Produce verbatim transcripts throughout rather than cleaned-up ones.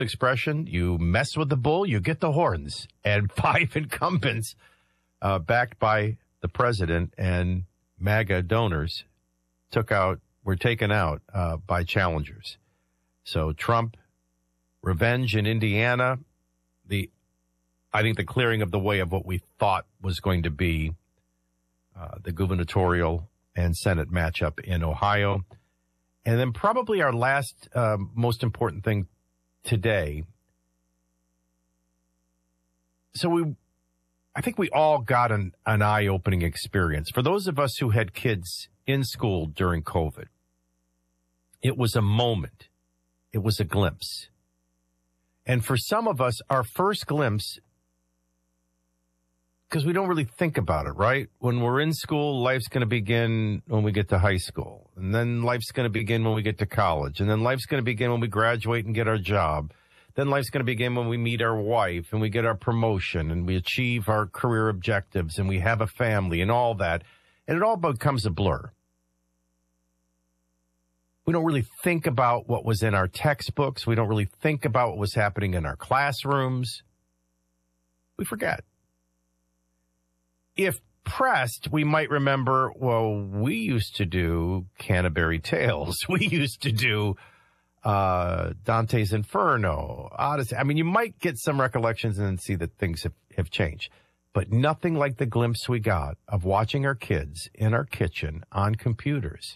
expression, you mess with the bull, you get the horns. And five incumbents uh, backed by the president and MAGA donors took out, were taken out uh, by challengers. So Trump, revenge in Indiana, the I think the clearing of the way of what we thought was going to be uh, the gubernatorial and Senate matchup in Ohio. And then probably our last uh, most important thing today. So we, I think we all got an, an eye-opening experience. For those of us who had kids in school during COVID, it was a moment. It was a glimpse. And for some of us, our first glimpse, because we don't really think about it, right? When we're in school, life's going to begin when we get to high school. And then life's going to begin when we get to college. And then life's going to begin when we graduate and get our job. Then life's going to begin when we meet our wife and we get our promotion and we achieve our career objectives and we have a family and all that. And it all becomes a blur. We don't really think about what was in our textbooks. We don't really think about what was happening in our classrooms. We forget. If pressed, we might remember, well, we used to do Canterbury Tales. We used to do uh, Dante's Inferno, Odyssey. I mean, you might get some recollections and then see that things have, have changed. But nothing like the glimpse we got of watching our kids in our kitchen on computers.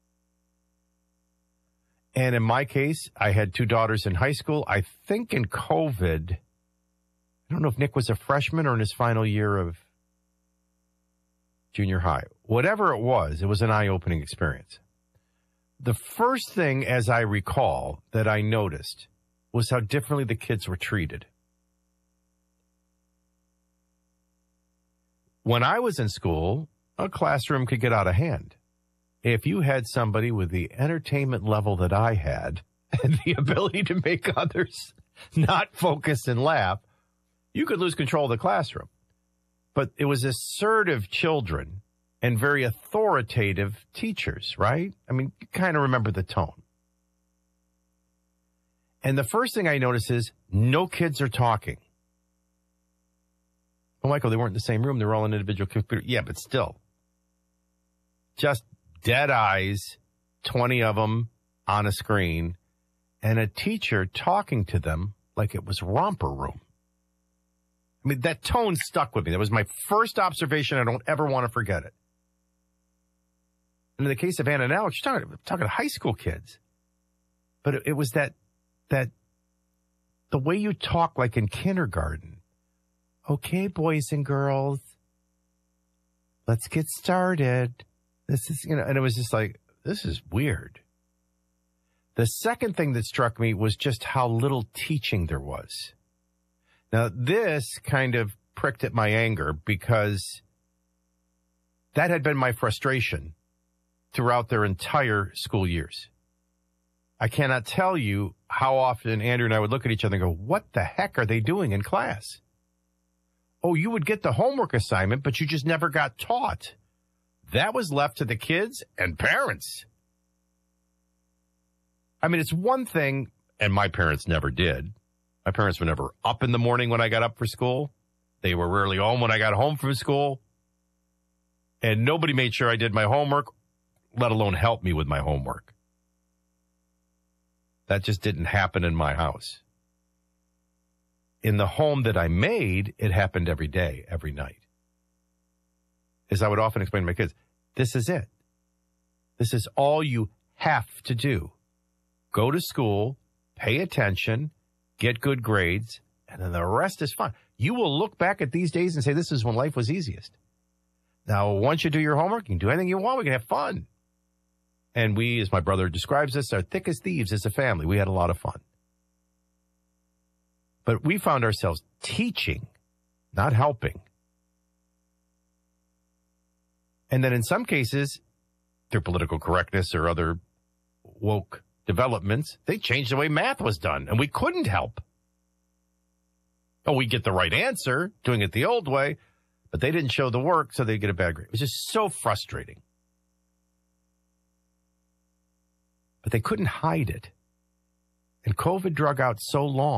And in my case, I had two daughters in high school. I think in COVID, I don't know if Nick was a freshman or in his final year of junior high. Whatever it was, it was an eye-opening experience. The first thing, as I recall, that I noticed was how differently the kids were treated. When I was in school, a classroom could get out of hand. If you had somebody with the entertainment level that I had and the ability to make others not focus and laugh, you could lose control of the classroom. But it was assertive children and very authoritative teachers, right? I mean, you kind of remember the tone. And the first thing I notice is no kids are talking. Oh, Michael, they weren't in the same room. They were all in individual computers. Yeah, but still. Just dead eyes, twenty of them on a screen, and a teacher talking to them like it was romper room. I mean, that tone stuck with me. That was my first observation. I don't ever want to forget it. And in the case of Anna and Alex, you're talking, talking to high school kids. But it, it was that, that, the way you talk like in kindergarten. Okay, boys and girls, let's get started. This is, you know, and it was just like, this is weird. The second thing that struck me was just how little teaching there was. Now, this kind of pricked at my anger because that had been my frustration throughout their entire school years. I cannot tell you how often Andrew and I would look at each other and go, what the heck are they doing in class? Oh, you would get the homework assignment, but you just never got taught. That was left to the kids and parents. I mean, it's one thing, and my parents never did. My parents were never up in the morning when I got up for school. They were rarely home when I got home from school. And nobody made sure I did my homework, let alone help me with my homework. That just didn't happen in my house. In the home that I made, it happened every day, every night. As I would often explain to my kids, this is it. This is all you have to do. Go to school, pay attention, get good grades, and then the rest is fun. You will look back at these days and say, this is when life was easiest. Now, once you do your homework, you can do anything you want. We can have fun. And we, as my brother describes us, are thick as thieves as a family. We had a lot of fun. But we found ourselves teaching, not helping. And then in some cases, through political correctness or other woke developments, they changed the way math was done, and we couldn't help. Oh, we get the right answer, doing it the old way, but they didn't show the work, so they get a bad grade. It was just so frustrating. But they couldn't hide it. And COVID drug out so long.